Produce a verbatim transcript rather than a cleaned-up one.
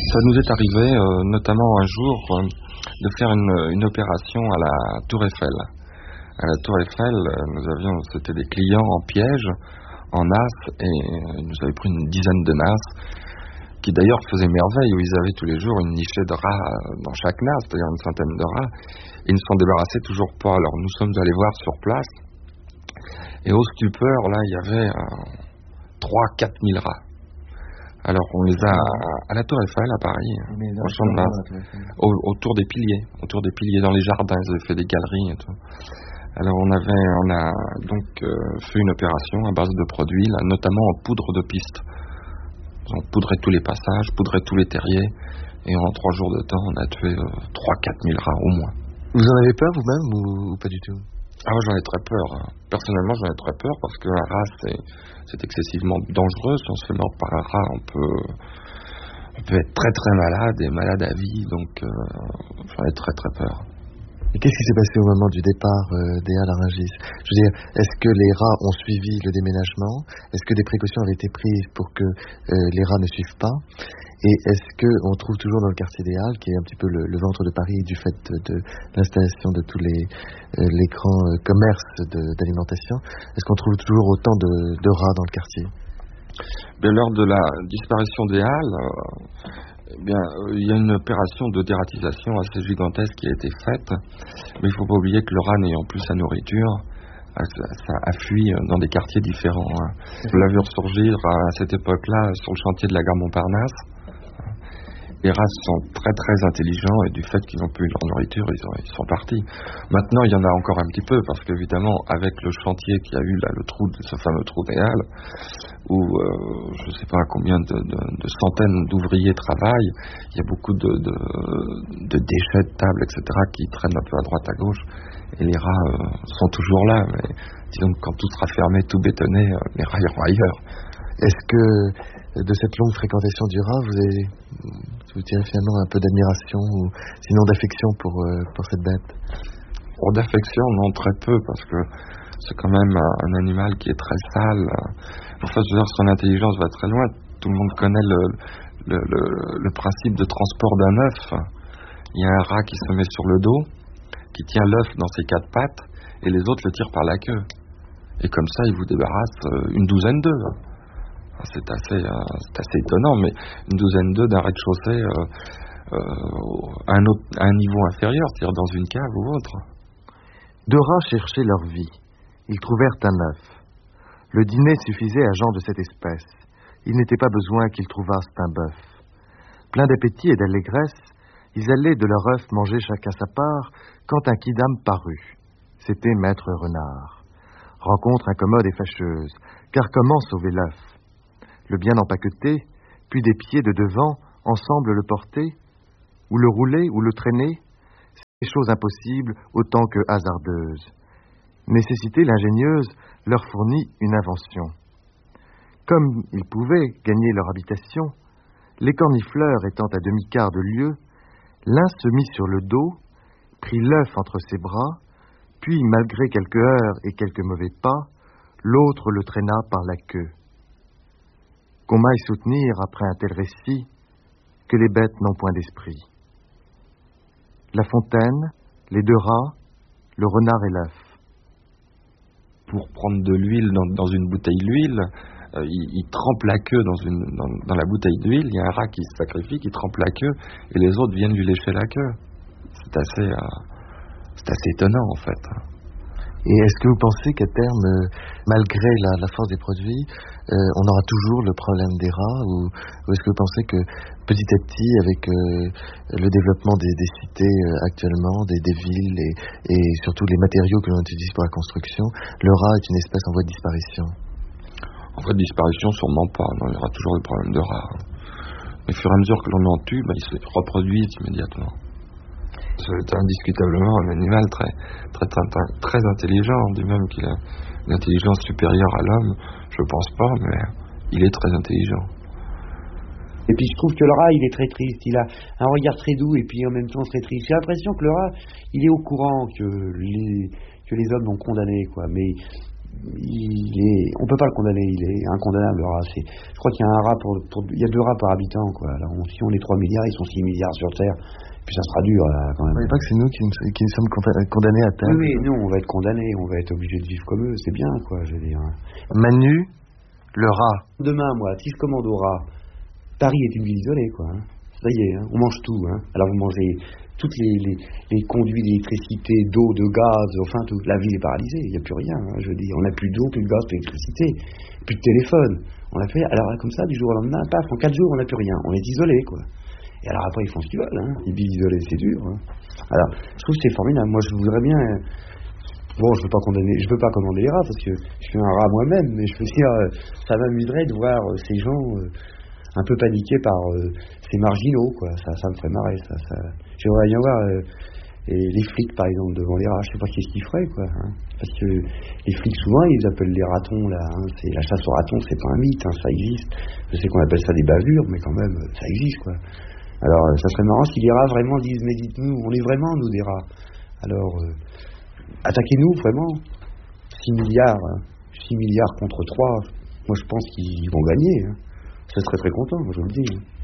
Ça nous est arrivé, euh, notamment un jour, euh, de faire une, une opération à la Tour Eiffel. À la Tour Eiffel, euh, nous avions, c'était des clients en piège, en nas, et euh, nous avaient pris une dizaine de nas, qui d'ailleurs faisaient merveille, où ils avaient tous les jours une nichée de rats dans chaque nas, c'est-à-dire une centaine de rats, et ils ne s'en débarrassaient toujours pas. Alors nous sommes allés voir sur place, et au stupeur, là, il y avait euh, trois à quatre mille rats. Alors on les a à, à la Tour Eiffel à Paris, au Champ de Mars, au, autour des piliers, autour des piliers dans les jardins, ils avaient fait des galeries et tout. Alors on avait, on a donc euh, fait une opération à base de produits, là, notamment en poudre de piste. On poudrait tous les passages, poudrait tous les terriers, et en trois jours de temps, on a tué euh, trois à quatre mille rats au moins. Vous en avez peur vous-même ou, ou pas du tout? Ah, moi, j'en ai très peur. Personnellement, j'en ai très peur parce qu'un rat, c'est, c'est excessivement dangereux. Si on se fait mordre par un rat, on peut, on peut être très très malade et malade à vie. Donc, euh, j'en ai très très peur. Et qu'est-ce qui s'est passé au moment du départ euh, des halles à Rungis? Je veux dire, est-ce que les rats ont suivi le déménagement? Est-ce que des précautions avaient été prises pour que euh, les rats ne suivent pas? Et est-ce qu'on trouve toujours dans le quartier des Halles, qui est un petit peu le, le ventre de Paris du fait de, de l'installation de tous les, euh, les grands euh, commerces de, d'alimentation, est-ce qu'on trouve toujours autant de, de rats dans le quartier? Bien, lors de la disparition des Halles, euh, eh bien, euh, il y a une opération de dératisation assez gigantesque qui a été faite, mais il ne faut pas oublier que le rat n'ayant plus sa nourriture, ça a fui dans des quartiers différents. Hein. On l'a vu ressurgir à cette époque-là sur le chantier de la gare Montparnasse. Les rats sont très très intelligents et du fait qu'ils n'ont plus leur nourriture, ils, ont, ils sont partis. Maintenant, il y en a encore un petit peu parce qu'évidemment, avec le chantier qu'il y a eu là, le trou, ce fameux trou des Halles, où euh, je ne sais pas combien de, de, de centaines d'ouvriers travaillent, il y a beaucoup de, de, de déchets de tables, et cetera, qui traînent un peu à droite à gauche. Et les rats euh, sont toujours là, mais disons que quand tout sera fermé, tout bétonné, euh, les rats iront ailleurs. Est-ce que de cette longue fréquentation du rat, vous avez, vous tirez finalement un peu d'admiration ou sinon d'affection pour, euh, pour cette bête? Pour d'affection, non, très peu, parce que c'est quand même un, un animal qui est très sale. Enfin, je veux dire, son intelligence va très loin. Tout le monde connaît le, le, le, le principe de transport d'un œuf. Il y a un rat qui se met sur le dos, qui tient l'œuf dans ses quatre pattes, et les autres le tirent par la queue. Et comme ça, il vous débarrasse une douzaine d'œufs. C'est assez, euh, c'est assez étonnant, mais une douzaine d'œufs d'un rez-de-chaussée euh, euh, à, un autre, à un niveau inférieur, c'est-à-dire dans une cave ou autre. Deux rats cherchaient leur vie. Ils trouvèrent un œuf. Le dîner suffisait à gens de cette espèce. Il n'était pas besoin qu'ils trouvassent un bœuf. Plein d'appétit et d'allégresse, ils allaient de leur œuf manger chacun sa part quand un quidam parut. C'était Maître Renard. Rencontre incommode et fâcheuse, car comment sauver l'œuf? Le bien empaqueter, puis des pieds de devant, ensemble le porter, ou le rouler, ou le traîner, c'est chose impossible autant que hasardeuse. Nécessité l'ingénieuse leur fournit une invention. Comme ils pouvaient gagner leur habitation, les cornifleurs étant à demi-quart de lieue, l'un se mit sur le dos, prit l'œuf entre ses bras, puis, malgré quelques heures et quelques mauvais pas, l'autre le traîna par la queue. Qu'on m'aille soutenir, après un tel récit, que les bêtes n'ont point d'esprit. La fontaine, les deux rats, le renard et l'œuf. Pour prendre de l'huile dans, dans une bouteille d'huile, euh, il, il trempe la queue dans, une, dans, dans la bouteille d'huile, il y a un rat qui se sacrifie, qui trempe la queue, et les autres viennent lui lécher la queue. C'est assez, euh, c'est assez étonnant, en fait. Et est-ce que vous pensez qu'à terme, euh, malgré la, la force des produits, euh, on aura toujours le problème des rats, ou, ou est-ce que vous pensez que petit à petit, avec euh, le développement des, des cités euh, actuellement, des, des villes et, et surtout les matériaux que l'on utilise pour la construction, le rat est une espèce en voie de disparition? En voie de disparition, sûrement pas. Non, il y aura toujours des problèmes de rats. Mais au fur et à mesure que l'on en tue, bah, ils se reproduisent immédiatement. C'est indiscutablement un animal très, très, très, très intelligent. On dit même qu'il a une intelligence supérieure à l'homme. Je pense pas, mais il est très intelligent. Et puis je trouve que le rat, il est très triste. Il a un regard très doux et puis en même temps très triste. J'ai l'impression que le rat, il est au courant que les, que les hommes l'ont condamné, quoi. Mais il est, on peut pas le condamner, il est incondamnable le rat. C'est, je crois qu'il y a un rat pour, pour il y a deux rats par habitant, quoi. Alors on, si on est trois milliards, ils sont six milliards sur Terre, puis ça sera dur là, quand même. Vous voyez pas que c'est nous qui, qui sommes condamnés à terre? Oui, oui, nous on va être condamnés, on va être obligés de vivre comme eux, c'est bien, quoi, je veux dire. Manu, le rat. Demain, moi, si je commande au rat, Paris est une ville isolée, quoi. Hein. Ça y est, hein, on mange tout, hein. Alors vous mangez toutes les, les, les conduits d'électricité, d'eau, de gaz, enfin tout. La ville est paralysée, il n'y a plus rien, hein, je veux dire. On n'a plus d'eau, plus de gaz, plus d'électricité, plus de téléphone. On l'a fait, alors comme ça, du jour au lendemain, paf, en quatre jours, on n'a plus rien. On est isolé, quoi. Et alors après, ils font ce qu'ils veulent, hein. Ils vivent isolés, c'est dur. Hein. Alors, je trouve que c'est formidable. Moi, je voudrais bien... Euh, bon, je veux pas condamner, je veux pas commander les rats, parce que je suis un rat moi-même, mais je veux dire, euh, ça m'amuserait de voir euh, ces gens... Euh, un peu paniqué par euh, ces marginaux, quoi. Ça, ça me ferait marrer, ça. ça... J'aimerais bien voir euh, et les flics, par exemple, devant les rats. Je sais pas qu'est-ce qu'ils feraient, quoi. Hein. Parce que les flics, souvent, ils appellent les ratons, là. Hein. C'est, la chasse aux ratons, c'est pas un mythe, hein, ça existe. Je sais qu'on appelle ça des bavures, mais quand même, ça existe, quoi. Alors, ça serait marrant si les rats vraiment disent, mais dites-nous, on est vraiment, nous, des rats. Alors, euh, attaquez-nous, vraiment. six milliards, hein. six milliards contre trois. Moi, je pense qu'ils vont gagner, hein. Je serais très content, je vous le dis.